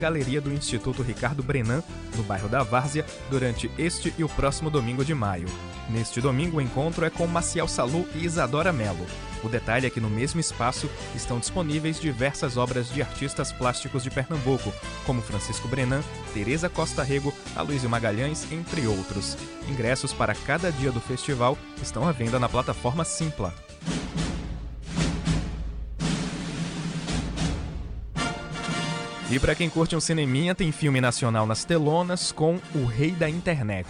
Galeria do Instituto Ricardo Brenan, no bairro da Várzea, durante este e o próximo domingo de maio. Neste domingo, o encontro é com Maciel Salu e Isadora Mello. O detalhe é que no mesmo espaço estão disponíveis diversas obras de artistas plásticos de Pernambuco, como Francisco Brenan, Tereza Costa Rego, Aloysio Magalhães, entre outros. Ingressos para cada dia do festival estão à venda na plataforma Simpla. E para quem curte um cineminha, tem filme nacional nas telonas com O Rei da Internet.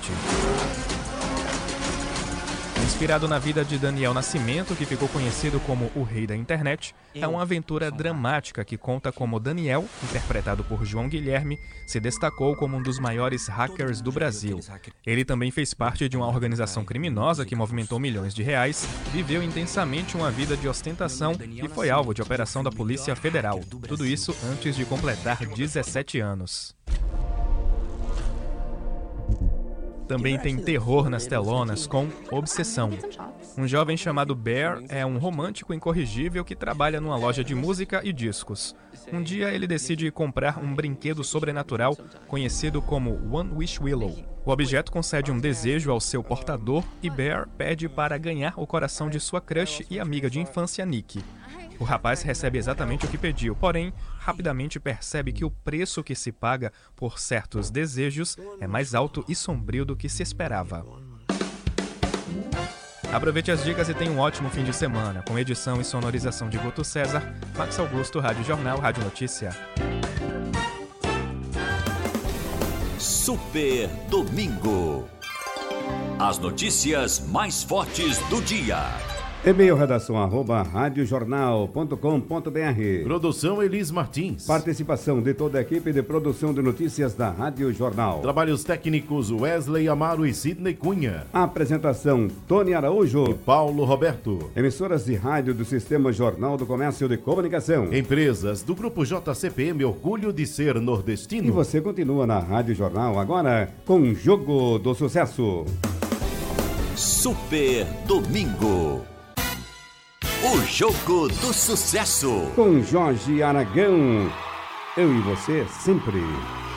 Inspirado na vida de Daniel Nascimento, que ficou conhecido como o Rei da Internet, é uma aventura dramática que conta como Daniel, interpretado por João Guilherme, se destacou como um dos maiores hackers do Brasil. Ele também fez parte de uma organização criminosa que movimentou milhões de reais, viveu intensamente uma vida de ostentação e foi alvo de operação da Polícia Federal. Tudo isso antes de completar 17 anos. Também tem terror nas telonas com Obsessão. Um jovem chamado Bear é um romântico incorrigível que trabalha numa loja de música e discos. Um dia ele decide comprar um brinquedo sobrenatural conhecido como One Wish Willow. O objeto concede um desejo ao seu portador e Bear pede para ganhar o coração de sua crush e amiga de infância, Nick. O rapaz recebe exatamente o que pediu, porém, rapidamente percebe que o preço que se paga por certos desejos é mais alto e sombrio do que se esperava. Aproveite as dicas e tenha um ótimo fim de semana, com edição e sonorização de Guto César, Max Augusto, Rádio Jornal, Rádio Notícia. Super Domingo. As notícias mais fortes do dia. E-mail redação@radiojornal.com.br. Produção Elis Martins. Participação de toda a equipe de produção de notícias da Rádio Jornal. Trabalhos técnicos Wesley Amaro e Sidney Cunha. Apresentação Tony Araújo e Paulo Roberto. Emissoras de rádio do Sistema Jornal do Comércio de Comunicação. Empresas do Grupo JCPM, orgulho de ser nordestino. E você continua na Rádio Jornal agora com Jogo do Sucesso. Super Domingo. O Jogo do Sucesso. Com Jorge Aragão. Eu e você sempre.